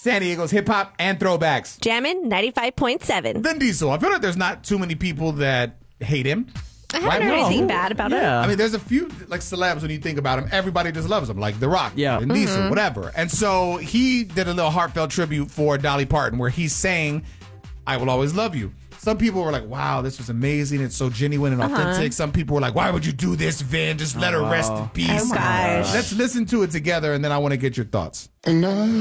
San Diego's hip hop and throwbacks. Jammin' 95.7. Vin Diesel. I feel like there's not too many people that hate him. I haven't heard anything bad about it. I mean, there's a few like celebs when you think about him. Everybody just loves him, like The Rock, Vin Diesel, whatever. And so he did a little heartfelt tribute for Dolly Parton, where he's saying, "I will always love you." Some people were like, wow, this was amazing. It's so genuine and authentic. Some people were like, why would you do this, Vin? Just let her rest in peace. Oh, gosh. Let's listen to it together, and then I want to get your thoughts.